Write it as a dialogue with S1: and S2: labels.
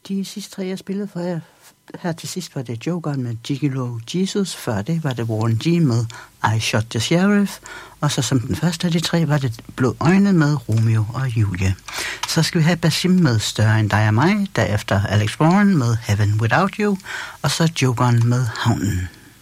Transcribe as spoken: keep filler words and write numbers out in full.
S1: De sidste tre, jeg spillede for jer, her til sidst var det Jokeren med Gigolo Jesus, før det var det Warren G med I Shot the Sheriff, og så som den første af de tre var det Blå Øjne med Romeo og Julie. Så skal vi have Basim med Større end dig og mig, derefter Alex Warren med Heaven Without You, og så Jokeren med Havnen.